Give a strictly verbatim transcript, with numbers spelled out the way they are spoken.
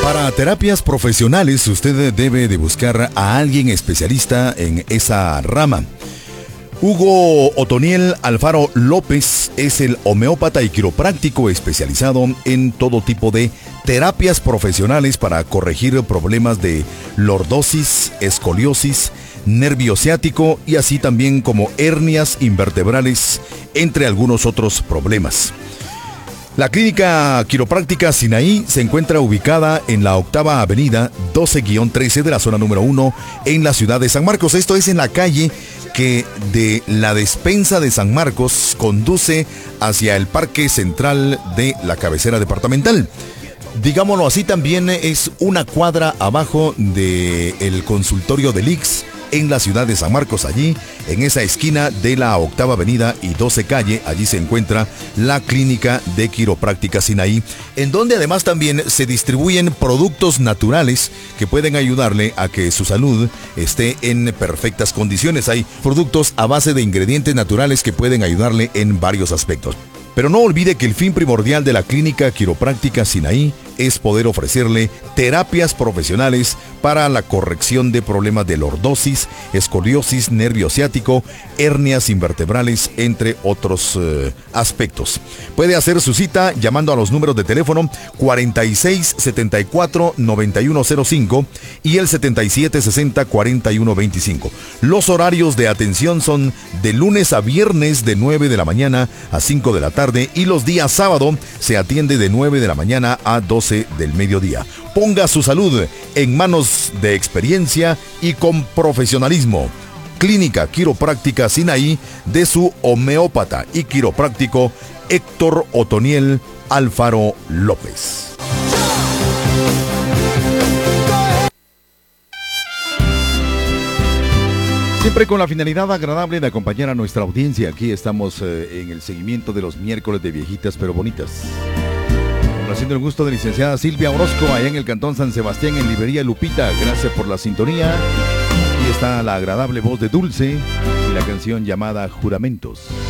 Para terapias profesionales, usted debe de buscar a alguien especialista en esa rama. Hugo Otoniel Alfaro López es el homeópata y quiropráctico especializado en todo tipo de terapias profesionales para corregir problemas de lordosis, escoliosis, nervio ciático y así también como hernias invertebrales, entre algunos otros problemas. La clínica quiropráctica Sinaí se encuentra ubicada en la octava avenida doce guión trece de la zona número uno en la ciudad de San Marcos. Esto es en la calle que de la despensa de San Marcos conduce hacia el parque central de la cabecera departamental. Digámoslo así, también es una cuadra abajo del consultorio del I C S en la ciudad de San Marcos. Allí, en esa esquina de la octava avenida y doce calle, allí se encuentra la clínica de quiropráctica Sinaí, en donde además también se distribuyen productos naturales que pueden ayudarle a que su salud esté en perfectas condiciones. Hay productos a base de ingredientes naturales que pueden ayudarle en varios aspectos. Pero no olvide que el fin primordial de la clínica quiropráctica Sinaí es poder ofrecerle terapias profesionales para la corrección de problemas de lordosis, escoliosis, nervio ciático, hernias invertebrales, entre otros eh, aspectos. Puede hacer su cita llamando a los números de teléfono cuarenta y seis setenta y cuatro noventa y uno cero cinco y el setenta y siete sesenta cuarenta y uno veinticinco. Los horarios de atención son de lunes a viernes de nueve de la mañana a cinco de la tarde y los días sábado se atiende de nueve de la mañana a doce del mediodía. Ponga su salud en manos de experiencia y con profesionalismo. Clínica Quiropráctica Sinaí de su homeópata y quiropráctico Héctor Otoniel Alfaro López. Siempre con la finalidad agradable de acompañar a nuestra audiencia. Aquí estamos eh, en el seguimiento de los miércoles de Viejitas pero Bonitas. Haciendo el gusto de licenciada Silvia Orozco, allá en el Cantón San Sebastián, en Librería Lupita. Gracias por la sintonía. Aquí está la agradable voz de Dulce y la canción llamada Juramentos.